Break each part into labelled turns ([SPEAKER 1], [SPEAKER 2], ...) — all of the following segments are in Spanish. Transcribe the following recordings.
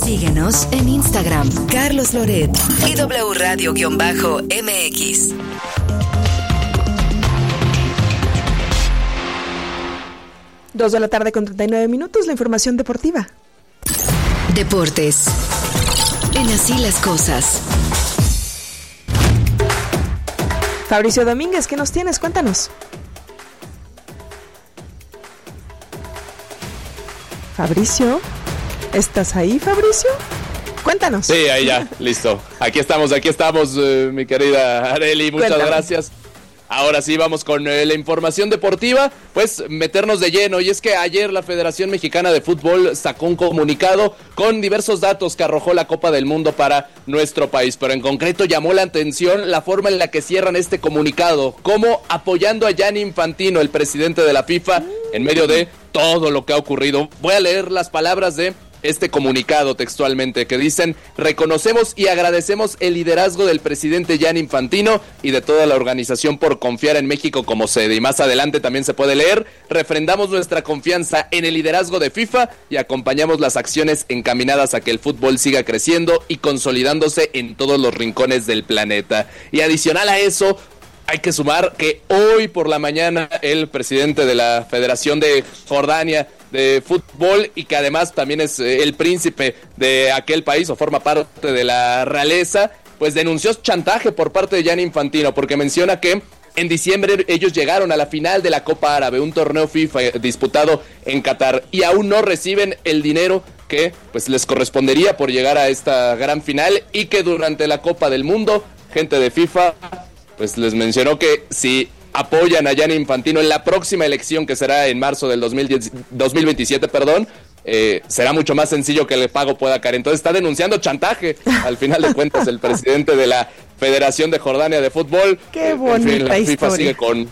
[SPEAKER 1] Síguenos en Instagram, Carlos Loret y W Radio-MX.
[SPEAKER 2] Dos de la tarde con 39 minutos, la información deportiva.
[SPEAKER 1] Deportes. En Así las Cosas.
[SPEAKER 2] Fabricio Domínguez, ¿qué nos tienes? Cuéntanos. Fabricio, ¿estás ahí, Fabricio? Cuéntanos.
[SPEAKER 3] Sí, ahí ya, listo. Aquí estamos, mi querida Arely, muchas gracias. Ahora sí, vamos con la información deportiva, pues meternos de lleno. Y es que ayer la Federación Mexicana de Fútbol sacó un comunicado con diversos datos que arrojó la Copa del Mundo para nuestro país. Pero en concreto llamó la atención la forma en la que cierran este comunicado, como apoyando a Gianni Infantino, el presidente de la FIFA, en medio de todo lo que ha ocurrido. Voy a leer las palabras de este comunicado textualmente, que dicen: reconocemos y agradecemos el liderazgo del presidente Gianni Infantino y de toda la organización por confiar en México como sede. Y más adelante también se puede leer: refrendamos nuestra confianza en el liderazgo de FIFA y acompañamos las acciones encaminadas a que el fútbol siga creciendo y consolidándose en todos los rincones del planeta. Y adicional a eso, hay que sumar que hoy por la mañana el presidente de la Federación de Jordania de fútbol, y que además también es el príncipe de aquel país o forma parte de la realeza, pues denunció chantaje por parte de Gianni Infantino, porque menciona que en diciembre ellos llegaron a la final de la Copa Árabe, un torneo FIFA disputado en Qatar, y aún no reciben el dinero que pues les correspondería por llegar a esta gran final, y que durante la Copa del Mundo, gente de FIFA pues les mencionó que si apoyan a Gianni Infantino en la próxima elección, que será en marzo del 2027, será mucho más sencillo que el pago pueda caer. Entonces está denunciando chantaje, al final de cuentas, el presidente de la Federación de Jordania de Fútbol.
[SPEAKER 2] Qué bonita
[SPEAKER 3] la FIFA
[SPEAKER 2] historia.
[SPEAKER 3] sigue con...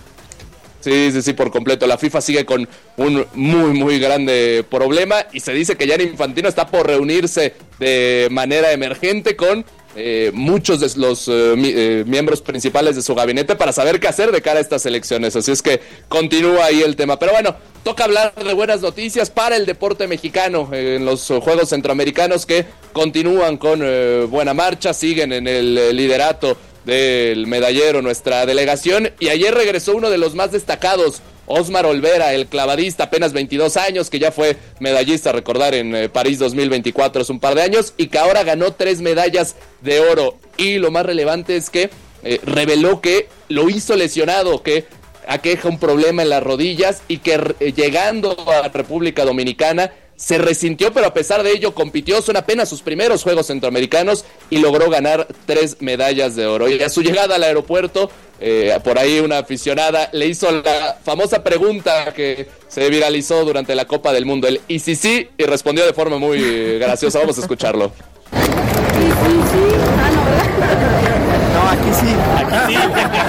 [SPEAKER 3] Sí, por completo. La FIFA sigue con un muy grande problema, y se dice que Gianni Infantino está por reunirse de manera emergente con muchos de los miembros principales de su gabinete para saber qué hacer de cara a estas elecciones. Así es que continúa ahí el tema. Pero bueno, toca hablar de buenas noticias para el deporte mexicano en los Juegos Centroamericanos, que continúan con buena marcha, siguen en el liderato del medallero nuestra delegación, y ayer regresó uno de los más destacados, Osmar Olvera, el clavadista, apenas 22 años, que ya fue medallista, recordar, en París 2024, hace un par de años, y que ahora ganó 3 medallas de oro. Y lo más relevante es que reveló que lo hizo lesionado, que aqueja un problema en las rodillas, y que llegando a República Dominicana se resintió, pero a pesar de ello compitió. Son apenas sus primeros Juegos Centroamericanos y logró ganar 3 medallas de oro. Y a su llegada al aeropuerto, por ahí una aficionada le hizo la famosa pregunta que se viralizó durante la Copa del Mundo, el "y sí", y respondió de forma muy graciosa. Vamos a escucharlo.
[SPEAKER 4] No, aquí sí.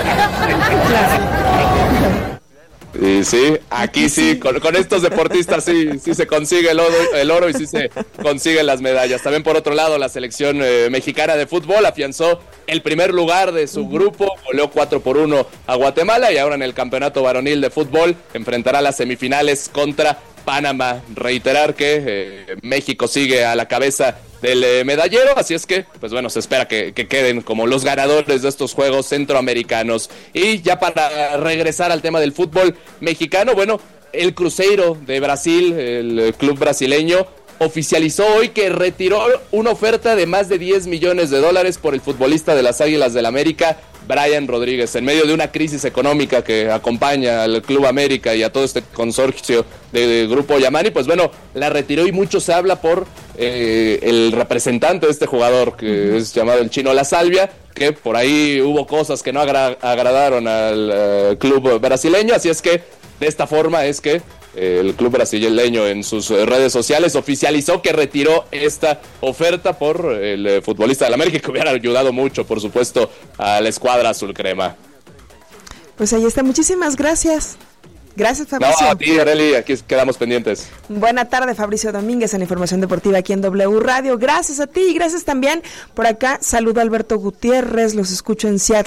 [SPEAKER 3] Y sí, aquí sí, con estos deportistas sí se consigue el oro y sí se consiguen las medallas. También por otro lado, la selección mexicana de fútbol afianzó el primer lugar de su grupo, goleó 4-1 a Guatemala, y ahora en el campeonato varonil de fútbol enfrentará las semifinales contra Panamá. Reiterar que México sigue a la cabeza del medallero, así es que, pues bueno, se espera que queden como los ganadores de estos Juegos Centroamericanos. Y ya para regresar al tema del fútbol mexicano, bueno, el Cruzeiro de Brasil, el club brasileño, oficializó hoy que retiró una oferta de más de $10 millones por el futbolista de las Águilas del América, Brian Rodríguez, en medio de una crisis económica que acompaña al Club América y a todo este consorcio de Grupo Yamani. Pues bueno, la retiró, y mucho se habla por el representante de este jugador, que es llamado el Chino La Salvia, que por ahí hubo cosas que no agradaron al club brasileño. Así es que de esta forma es que el club brasileño en sus redes sociales oficializó que retiró esta oferta por el futbolista del América, que hubiera ayudado mucho, por supuesto, a la escuadra azul crema.
[SPEAKER 2] Pues ahí está, muchísimas gracias. Gracias, Fabricio.
[SPEAKER 3] No, a ti, Arely, aquí quedamos pendientes.
[SPEAKER 2] Buena tarde, Fabricio Domínguez, en Información Deportiva aquí en W Radio. Gracias a ti y gracias también por acá. Saludo a Alberto Gutiérrez, los escucho en Seattle,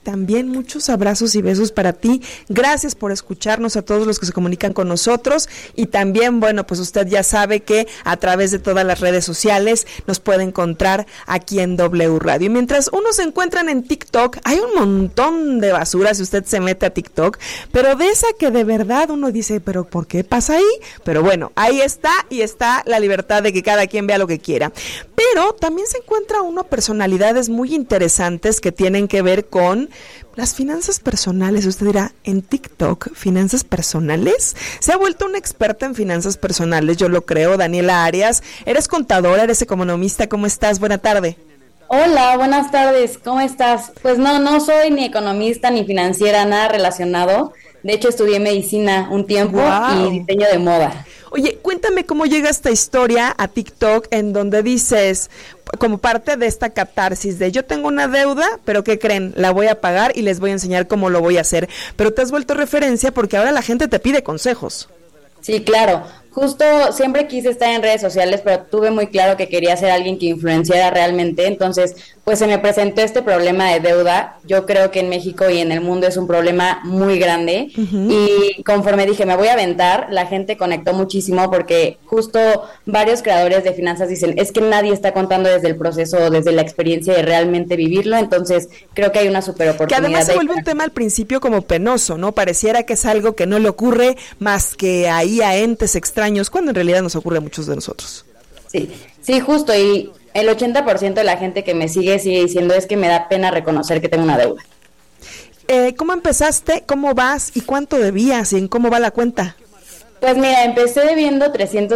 [SPEAKER 2] también muchos abrazos y besos para ti. Gracias por escucharnos a todos los que se comunican con nosotros y también, bueno, pues usted ya sabe que a través de todas las redes sociales nos puede encontrar aquí en W Radio. Y mientras unos se encuentran en TikTok, hay un montón de basura si usted se mete a TikTok, pero de esa que de verdad uno dice, pero ¿por qué pasa ahí? Pero bueno, ahí está y está la libertad de que cada quien vea lo que quiera. Pero también se encuentra uno personalidades muy interesantes que tienen que ver con las finanzas personales. Usted dirá, ¿en TikTok finanzas personales? Se ha vuelto una experta en finanzas personales, yo lo creo. Daniela Arias, eres contadora, eres economista, ¿cómo estás? Buena tarde.
[SPEAKER 5] Hola, buenas tardes, ¿cómo estás? Pues no soy ni economista ni financiera, nada relacionado. De hecho, estudié medicina un tiempo y diseño de moda.
[SPEAKER 2] Oye, cuéntame cómo llega esta historia a TikTok en donde dices, como parte de esta catarsis de yo tengo una deuda, pero ¿qué creen? La voy a pagar y les voy a enseñar cómo lo voy a hacer. Pero te has vuelto referencia porque ahora la gente te pide consejos.
[SPEAKER 5] Sí, claro. Justo siempre quise estar en redes sociales, pero tuve muy claro que quería ser alguien que influenciara realmente. Entonces, pues se me presentó este problema de deuda. Yo creo que en México y en el mundo es un problema muy grande. Uh-huh. Y conforme dije, me voy a aventar, la gente conectó muchísimo porque justo varios creadores de finanzas dicen, es que nadie está contando desde el proceso, desde la experiencia de realmente vivirlo. Entonces, creo que hay una súper oportunidad.
[SPEAKER 2] Que además se vuelve un tema al principio como penoso, ¿no? Pareciera que es algo que no le ocurre más que ahí a entes extraños, cuando en realidad nos ocurre a muchos de nosotros.
[SPEAKER 5] Sí, justo, y el 80% de la gente que me sigue diciendo es que me da pena reconocer que tengo una deuda.
[SPEAKER 2] ¿Cómo empezaste? ¿Cómo vas? ¿Y cuánto debías? ¿Y en cómo va la cuenta?
[SPEAKER 5] Pues mira, empecé debiendo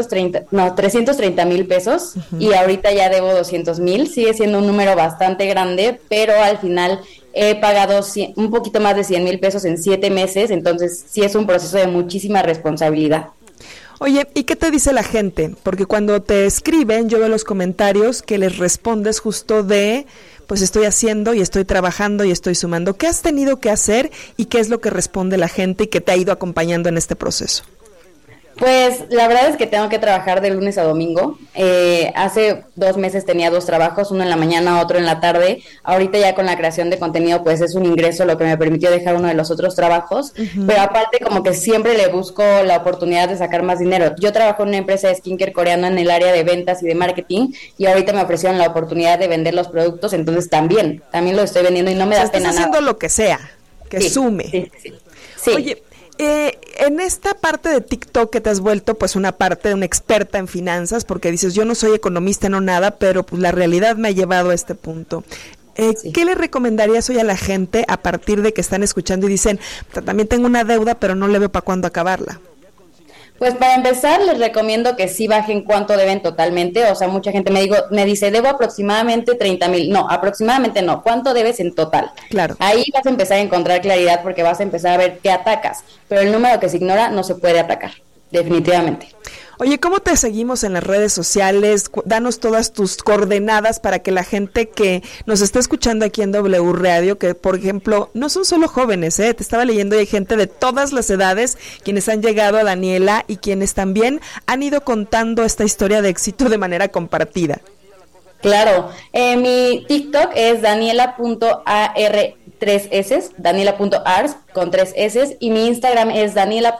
[SPEAKER 5] 330,000 pesos uh-huh. Y ahorita ya debo 200,000, sigue siendo un número bastante grande, pero al final he pagado un poquito más de 100,000 pesos en 7 meses, entonces sí es un proceso de muchísima responsabilidad.
[SPEAKER 2] Oye, ¿y qué te dice la gente? Porque cuando te escriben, yo veo los comentarios que les respondes justo de, pues estoy haciendo y estoy trabajando y estoy sumando. ¿Qué has tenido que hacer y qué es lo que responde la gente y que te ha ido acompañando en este proceso?
[SPEAKER 5] Pues la verdad es que tengo que trabajar de lunes a domingo. Hace 2 meses tenía 2 trabajos, uno en la mañana, otro en la tarde. Ahorita ya con la creación de contenido pues es un ingreso lo que me permitió dejar uno de los otros trabajos. Uh-huh. Pero aparte como que siempre le busco la oportunidad de sacar más dinero. Yo trabajo en una empresa de skincare coreano en el área de ventas y de marketing y ahorita me ofrecieron la oportunidad de vender los productos, entonces también lo estoy vendiendo y no me da pena nada.
[SPEAKER 2] Estás haciendo lo que sea, que sume.
[SPEAKER 5] Sí.
[SPEAKER 2] Oye, en esta parte de TikTok que te has vuelto pues una parte de una experta en finanzas, porque dices yo no soy economista, no nada, pero pues la realidad me ha llevado a este punto. Sí. ¿Qué le recomendarías hoy a la gente a partir de que están escuchando y dicen, también tengo una deuda pero no le veo para cuándo acabarla?
[SPEAKER 5] Pues para empezar les recomiendo que sí bajen cuánto deben totalmente, o sea, mucha gente me dice, debo aproximadamente 30,000, no, aproximadamente no, ¿cuánto debes en total?
[SPEAKER 2] Claro.
[SPEAKER 5] Ahí vas a empezar a encontrar claridad porque vas a empezar a ver qué atacas, pero el número que se ignora no se puede atacar, definitivamente.
[SPEAKER 2] Oye, ¿cómo te seguimos en las redes sociales? Danos todas tus coordenadas para que la gente que nos está escuchando aquí en W Radio, que por ejemplo, no son solo jóvenes, te estaba leyendo y hay gente de todas las edades quienes han llegado a Daniela y quienes también han ido contando esta historia de éxito de manera compartida.
[SPEAKER 5] Claro, mi TikTok es daniela.ar3s, daniela.ars con 3 S, y mi Instagram es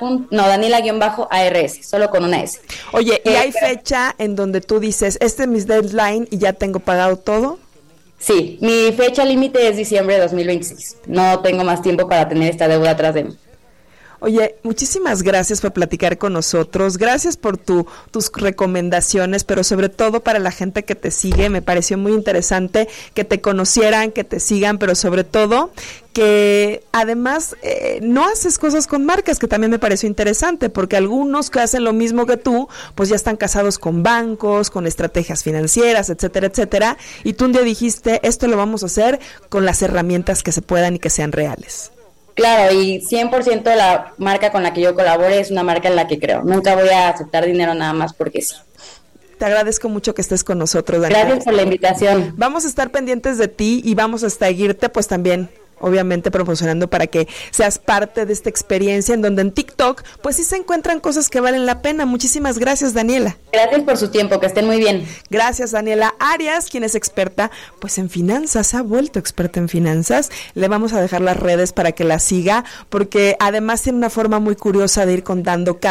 [SPEAKER 5] daniela_ars, solo con una S.
[SPEAKER 2] Oye, ¿y hay fecha en donde tú dices, este es mi deadline y ya tengo pagado todo?
[SPEAKER 5] Sí, mi fecha límite es diciembre de 2026. No tengo más tiempo para tener esta deuda atrás de mí.
[SPEAKER 2] Oye, muchísimas gracias por platicar con nosotros, gracias por tus recomendaciones, pero sobre todo para la gente que te sigue, me pareció muy interesante que te conocieran, que te sigan, pero sobre todo que además no haces cosas con marcas, que también me pareció interesante, porque algunos que hacen lo mismo que tú, pues ya están casados con bancos, con estrategias financieras, etcétera, etcétera, y tú un día dijiste, esto lo vamos a hacer con las herramientas que se puedan y que sean reales.
[SPEAKER 5] Claro, y 100% la marca con la que yo colabore es una marca en la que creo. Nunca voy a aceptar dinero nada más porque sí.
[SPEAKER 2] Te agradezco mucho que estés con nosotros, Daniela.
[SPEAKER 5] Gracias por la invitación.
[SPEAKER 2] Vamos a estar pendientes de ti y vamos a seguirte pues también obviamente promocionando para que seas parte de esta experiencia en donde en TikTok pues sí se encuentran cosas que valen la pena. Muchísimas gracias, Daniela.
[SPEAKER 5] Gracias por su tiempo, que estén muy bien.
[SPEAKER 2] Gracias, Daniela Arias, quien es experta pues en finanzas, se ha vuelto experta en finanzas. Le vamos a dejar las redes para que la siga, porque además tiene una forma muy curiosa de ir contando cada